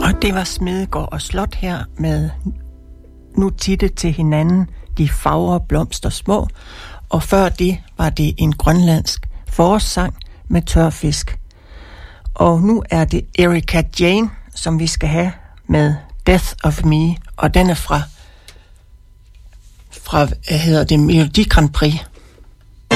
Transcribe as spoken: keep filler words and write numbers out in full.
Og det var Smedegaard og Slot her med Nu titte til hinanden, de fagre blomster små. Og før det var det en grønlandsk forårssang med tørfisk. Og nu er det Erika Jane, som vi skal have med Death of Me. Og den er fra, fra hvad hedder det, Melodi Grand Prix.